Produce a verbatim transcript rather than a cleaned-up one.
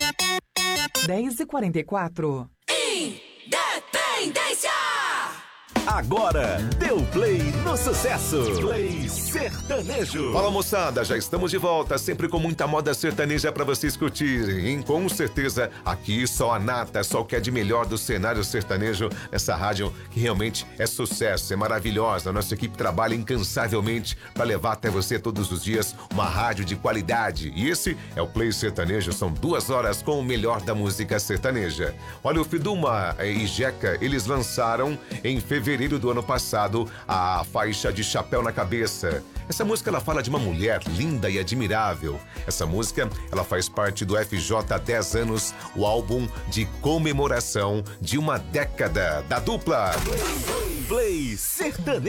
dez e quarenta e quatro. Independência! Agora, deu play no sucesso. Play Sertanejo. Fala, moçada, já estamos de volta, sempre com muita moda sertaneja pra vocês curtirem. Com certeza, aqui só a nata, só o que é de melhor do cenário sertanejo. Essa rádio que realmente é sucesso, é maravilhosa. Nossa equipe trabalha incansavelmente pra levar até você todos os dias uma rádio de qualidade. E esse é o Play Sertanejo, são duas horas com o melhor da música sertaneja. Olha, o Fiduma e Jeca, eles lançaram em fevereiro do ano passado a faixa de Chapéu na Cabeça. Essa música ela fala de uma mulher linda e admirável. Essa música ela faz parte do F J dez anos, o álbum de comemoração de uma década da dupla Play Sertanejo.